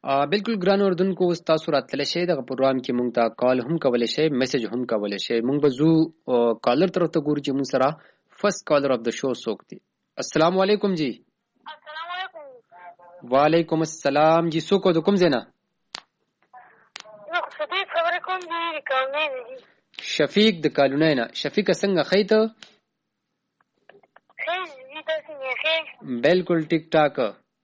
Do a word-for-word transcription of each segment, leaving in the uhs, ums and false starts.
بالکل ګران اردوونکو تاسو راتللی شئ دغه پروګرام کې مونږ ته کال هم کولی شئ میسج هم کولی شئ مونږ به ځو کالر طرف ته ګورو چې مونږ سره فرست کالر اف د شو څوک دی. السلام علیکم جی. السلام علیکم. وعلیکم السلام جی. څوک د کوم ځای نه؟ شفیق خبرې کوم دی د کالونۍ نه دي. شفیق د کالونۍ نه. شفیقه څنګه ښی ته؟ ښه دي تاسې نه ښې؟ بالکل ټیک ټاک.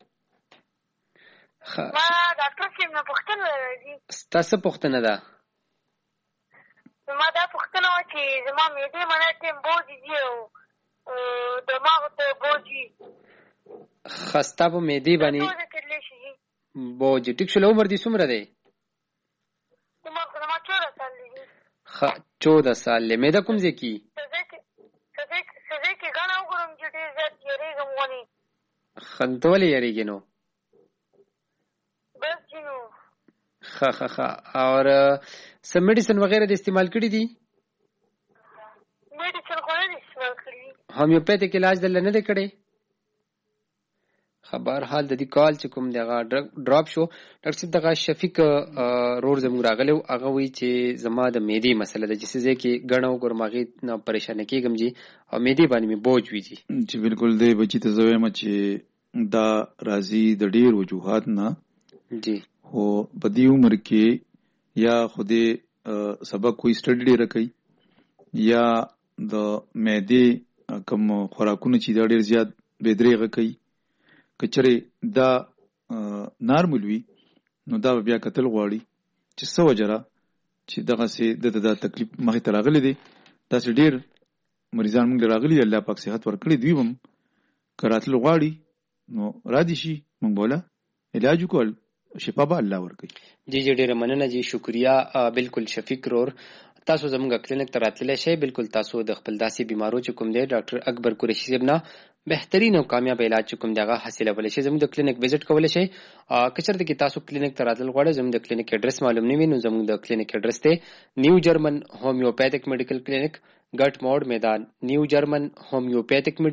ما ډاکټر صاحب نه پوښتنه راځي. ستا څه پوښتنه ده؟ زما دا پوښتنه وه چې زما معدې منه ټیم بوج دي او دماغ ته بوج وي. ښه ستا په معدې باندې بوج. ټیک شو. عمر دې څومره دی؟ عمر خو زما چوده سال دی. ښه چوده سال دی. معده کوم ځای کې؟ سزۍ کې ګڼه وګورم چې ډېر زیات یېرېږم ونې. ښه ته ولې یېرېږې نو؟ بس جي نو. ښه ښه ښه. اور څه میډیسن وغیرہ دې استعمال کړي دي؟ میډیسن خو نه دي استعمال کړي. هومیوپیتھک علاج دلته نه دی کړی؟ ښه بهرحال د دې کال چې کوم دی هغه ډراپ شو. ډاکټر صاحب دغه شفیق رور زموږ راغلی و هغه وایي چې زما د معدې مسله ده چې څه ځای کې ګڼه وګورم هغې نه پریشانه کېږم جي او معدې باندې مې بوج وي جي. چې بالکل دی بچي ته زه وایم چې دا راځي د ډېر وجوهات نه جی. خو په دې عمر کې یا خو دې سبق کوئی سټډي ډېره کوي یا د معدې کوم خوراکونه چې دا ډېر زیات بې درېغه کوي. که چېرې دا نارمل وي نو دا به بیا کتل غواړي چې څه وجه ده چې دغسې دته دا تکلیف مخې ته راغلی دی. داسې ډېر مریضان موږ له راغلي دي الله پاک صحت ورکړي دوی به هم که راتلل غواړي نو را دي شي موږ به وله علاج وکړو شفا به الله ورکوي. جی جی ډېره مننه جی شکریه. بالکل شفیق رور تاسو زموږ کلینک ته راتللی شئ. بالکل تاسو د خپل داسې بیمارو چې کوم دی ډاکټر اکبر قریشي صاحب نه بهترین او کامیاب علاج چې کوم دی هغه حاصلولی شئ. زموږ د کلینک وزټ کولی شئ. که چېرته کې تاسو کلینک ته راتلل غواړئ زموږ د کلینک اډرس معلوم نه وي نو زموږ د کلینک اډرس دی نیو جرمن هومیوپیتھک میډیکل کلینک ګټ موډ میدان نیو جرمن هومیوپیتھک